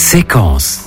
Séquence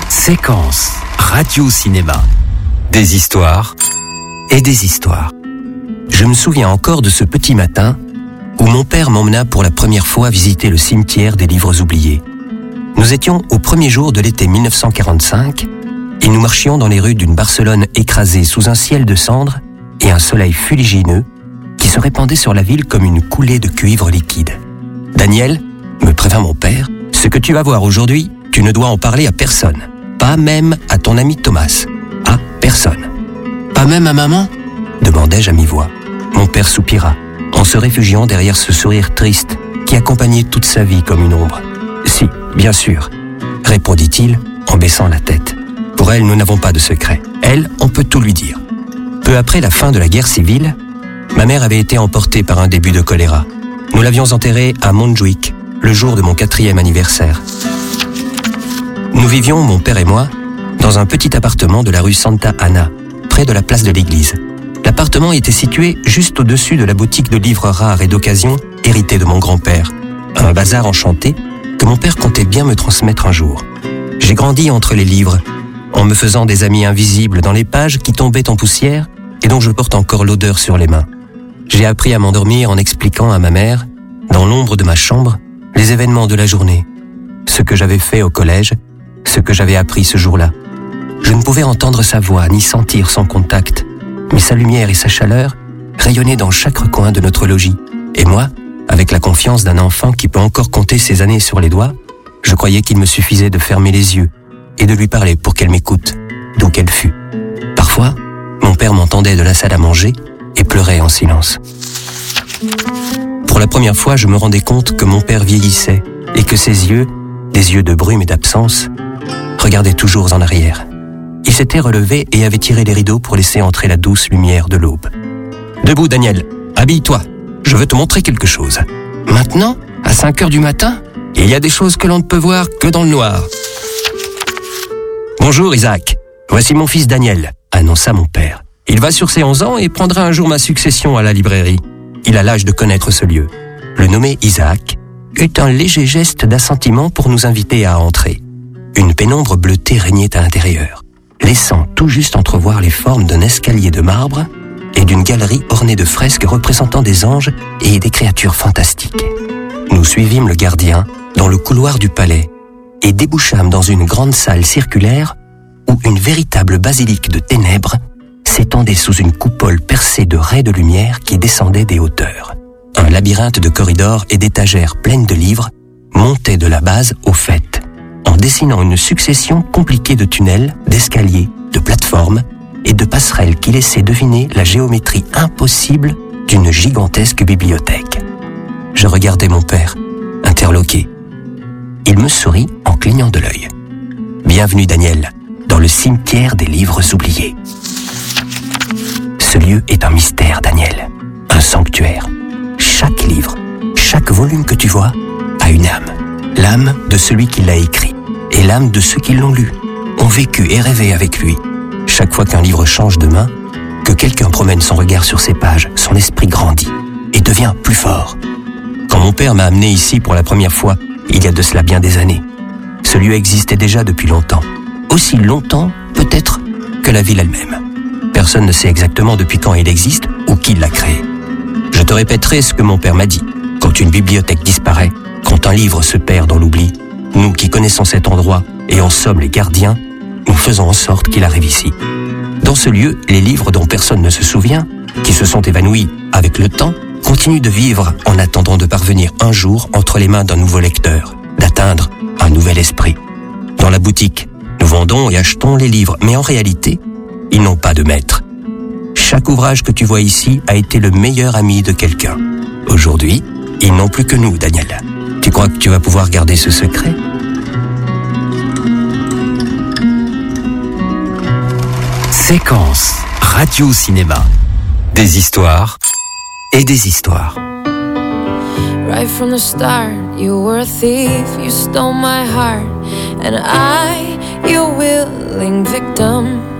radio-cinéma. Des histoires et des histoires. Je me souviens encore de ce petit matin où mon père m'emmena pour la première fois visiter le cimetière des livres oubliés. Nous étions au premier jour de l'été 1945 et nous marchions dans les rues d'une Barcelone écrasée sous un ciel de cendres et un soleil fuligineux qui se répandait sur la ville comme une coulée de cuivre liquide. « Daniel, me prévint mon père, ce que tu vas voir aujourd'hui, tu ne dois en parler à personne. Pas même à ton ami Thomas. À personne. »« Pas même à maman ?» demandai-je à mi-voix. Mon père soupira, en se réfugiant derrière ce sourire triste qui accompagnait toute sa vie comme une ombre. « Si, bien sûr, » répondit-il en baissant la tête. « Pour elle, nous n'avons pas de secret. Elle, on peut tout lui dire. » Peu après la fin de la guerre civile, ma mère avait été emportée par un début de choléra. Nous l'avions enterrée à Montjuïc, le jour de mon 4e anniversaire. Nous vivions, mon père et moi, dans un petit appartement de la rue Santa Ana, près de la place de l'église. L'appartement était situé juste au-dessus de la boutique de livres rares et d'occasion héritée de mon grand-père. Un bazar enchanté que mon père comptait bien me transmettre un jour. J'ai grandi entre les livres, en me faisant des amis invisibles dans les pages qui tombaient en poussière et dont je porte encore l'odeur sur les mains. J'ai appris à m'endormir en expliquant à ma mère, dans l'ombre de ma chambre, les événements de la journée, ce que j'avais fait au collège, ce que j'avais appris ce jour-là. Je ne pouvais entendre sa voix ni sentir son contact, mais sa lumière et sa chaleur rayonnaient dans chaque recoin de notre logis. Et moi, avec la confiance d'un enfant qui peut encore compter ses années sur les doigts, je croyais qu'il me suffisait de fermer les yeux et de lui parler pour qu'elle m'écoute, d'où qu'elle fût. Parfois, mon père m'entendait de la salle à manger et pleurait en silence. Pour la première fois, je me rendais compte que mon père vieillissait et que ses yeux, des yeux de brume et d'absence, regardaient toujours en arrière. Il s'était relevé et avait tiré les rideaux pour laisser entrer la douce lumière de l'aube. « Debout, Daniel, habille-toi, je veux te montrer quelque chose. »« Maintenant, à 5 heures du matin, il y a des choses que l'on ne peut voir que dans le noir. »« Bonjour, Isaac, voici mon fils Daniel, » annonça mon père. « Il va sur ses 11 ans et prendra un jour ma succession à la librairie. Il a l'âge de connaître ce lieu. » Le nommé Isaac eut un léger geste d'assentiment pour nous inviter à entrer. Une pénombre bleutée régnait à l'intérieur, laissant tout juste entrevoir les formes d'un escalier de marbre et d'une galerie ornée de fresques représentant des anges et des créatures fantastiques. Nous suivîmes le gardien dans le couloir du palais et débouchâmes dans une grande salle circulaire où une véritable basilique de ténèbres s'étendait sous une coupole percée de raies de lumière qui descendaient des hauteurs. Un labyrinthe de corridors et d'étagères pleines de livres montait de la base au faîte, en dessinant une succession compliquée de tunnels, d'escaliers, de plateformes et de passerelles qui laissaient deviner la géométrie impossible d'une gigantesque bibliothèque. Je regardais mon père, interloqué. Il me sourit en clignant de l'œil. « Bienvenue, Daniel, dans le cimetière des livres oubliés. » Ce lieu est un mystère, Daniel, un sanctuaire. Chaque livre, chaque volume que tu vois a une âme. L'âme de celui qui l'a écrit et l'âme de ceux qui l'ont lu, ont vécu et rêvé avec lui. Chaque fois qu'un livre change de main, que quelqu'un promène son regard sur ses pages, son esprit grandit et devient plus fort. Quand mon père m'a amené ici pour la première fois, il y a de cela bien des années, ce lieu existait déjà depuis longtemps. Aussi longtemps, peut-être, que la ville elle-même. Personne ne sait exactement depuis quand il existe ou qui l'a créé. Je te répéterai ce que mon père m'a dit. Quand une bibliothèque disparaît, quand un livre se perd dans l'oubli, nous qui connaissons cet endroit et en sommes les gardiens, nous faisons en sorte qu'il arrive ici. Dans ce lieu, les livres dont personne ne se souvient, qui se sont évanouis avec le temps, continuent de vivre en attendant de parvenir un jour entre les mains d'un nouveau lecteur, d'atteindre un nouvel esprit. Dans la boutique, nous vendons et achetons les livres, mais en réalité, ils n'ont pas de maître. Chaque ouvrage que tu vois ici a été le meilleur ami de quelqu'un. Aujourd'hui, ils n'ont plus que nous, Daniel. Tu crois que tu vas pouvoir garder ce secret ? Séquence radio-cinéma. Des histoires et des histoires. Right from the start, you were a thief, you stole my heart, and I, your willing victim.